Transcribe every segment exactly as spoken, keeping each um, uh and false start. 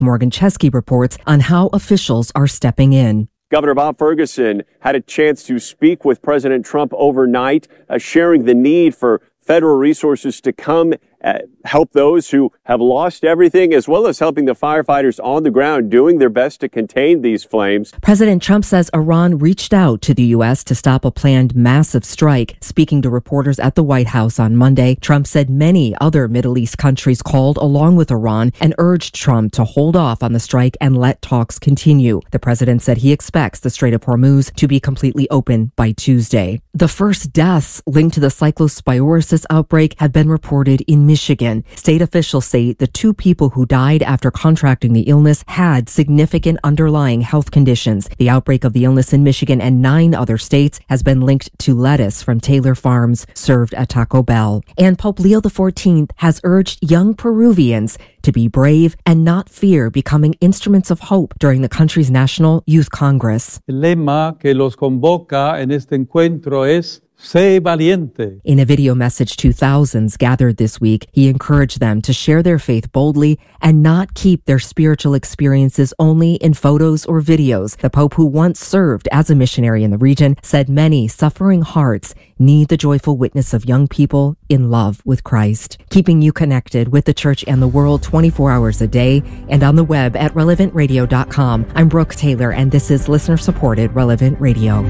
Morgan Chesky reports on how officials are stepping in. Governor Bob Ferguson had a chance to speak with President Trump overnight, uh, sharing the need for federal resources to come uh, help those who have lost everything, as well as helping the firefighters on the ground doing their best to contain these flames. President Trump says Iran reached out to the U S to stop a planned massive strike. Speaking to reporters at the White House on Monday, Trump said many other Middle East countries called along with Iran and urged Trump to hold off on the strike and let talks continue. The president said he expects the Strait of Hormuz to be completely open by Tuesday. The first deaths linked to the cyclosporisis outbreak have been reported in Michigan. State officials say the two people who died after contracting the illness had significant underlying health conditions. The outbreak of the illness in Michigan and nine other states has been linked to lettuce from Taylor Farms served at Taco Bell. And Pope Leo the fourteenth has urged young Peruvians to be brave and not fear becoming instruments of hope during the country's National Youth Congress. El lema que los convoca en este encuentro es Sé valiente. In a video message to thousands gathered this week, he encouraged them to share their faith boldly and not keep their spiritual experiences only in photos or videos. The Pope, who once served as a missionary in the region, said many suffering hearts need the joyful witness of young people in love with Christ. Keeping you connected with the church and the world twenty-four hours a day and on the web at relevant radio dot com. I'm Brooke Taylor, and this is listener-supported Relevant Radio.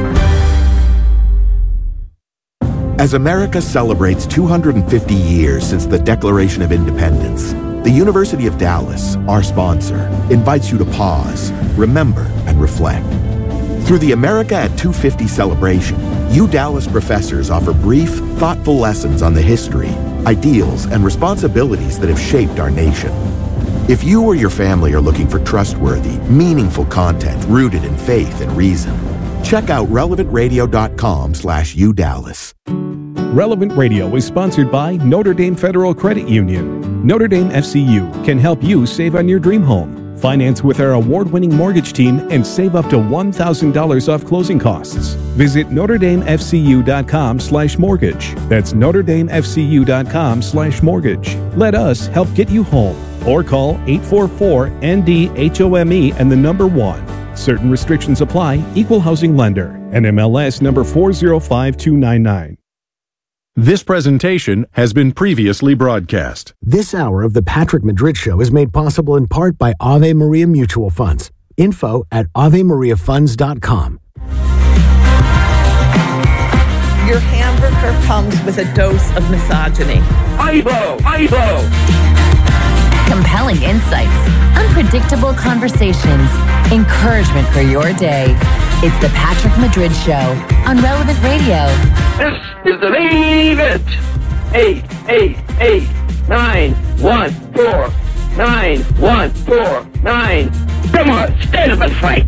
As America celebrates two hundred fifty years since the Declaration of Independence, the University of Dallas, our sponsor, invites you to pause, remember, and reflect. Through the America at two fifty celebration, U Dallas professors offer brief, thoughtful lessons on the history, ideals, and responsibilities that have shaped our nation. If you or your family are looking for trustworthy, meaningful content rooted in faith and reason, check out relevant radio dot com slash U Dallas. Relevant Radio is sponsored by Notre Dame Federal Credit Union. Notre Dame F C U can help you save on your dream home. Finance with our award-winning mortgage team and save up to one thousand dollars off closing costs. Visit notre dame f c u dot com slash mortgage. That's notre dame f c u dot com slash mortgage. Let us help get you home. Or call eight four four N D H O M E and the number one. Certain restrictions apply. Equal housing lender. N M L S number four zero five two nine nine. This presentation has been previously broadcast. This hour of the Patrick Madrid Show is made possible in part by Ave Maria Mutual Funds. Info at ave maria funds dot com. Your hamburger comes with a dose of misogyny. Ivo! Ivo! Compelling insights, unpredictable conversations, encouragement for your day. It's the Patrick Madrid Show on Relevant Radio. This is the main event. Eight, eight, eight, nine, one, four, nine, one, four, nine. Come on, stand up and fight.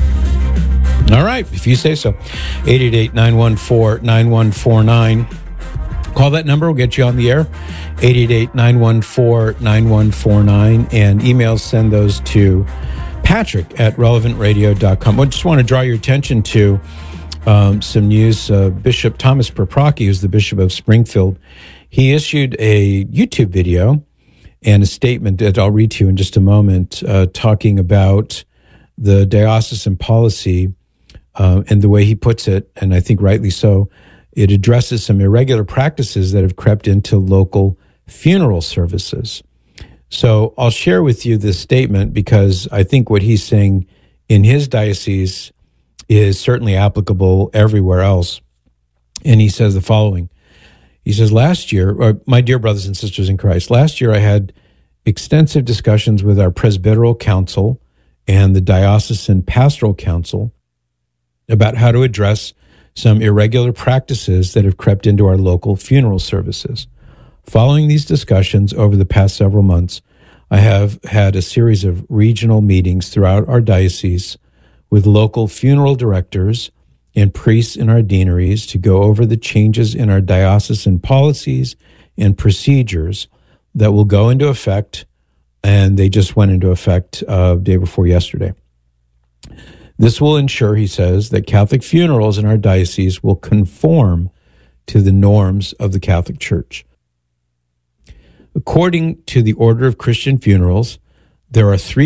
All right, if you say so. eight eight eight, nine one four, nine one four nine. Call that number. We'll get you on the air. eight eight eight, nine one four, nine one four nine. And emails, send those to Patrick at relevant radio dot com. I just want to draw your attention to um, some news. Uh, Bishop Thomas Perprocki, who's the Bishop of Springfield, he issued a YouTube video and a statement that I'll read to you in just a moment, uh, talking about the diocesan policy uh, and the way he puts it, and I think rightly so. It addresses some irregular practices that have crept into local funeral services. So I'll share with you this statement because I think what he's saying in his diocese is certainly applicable everywhere else. And he says the following. He says, last year, or my dear brothers and sisters in Christ, last year I had extensive discussions with our Presbyteral Council and the Diocesan Pastoral Council about how to address some irregular practices that have crept into our local funeral services. Following these discussions over the past several months, I have had a series of regional meetings throughout our diocese with local funeral directors and priests in our deaneries to go over the changes in our diocesan policies and procedures that will go into effect, and they just went into effect uh, day before yesterday. This will ensure, he says, that Catholic funerals in our diocese will conform to the norms of the Catholic Church. According to the Order of Christian Funerals, There are three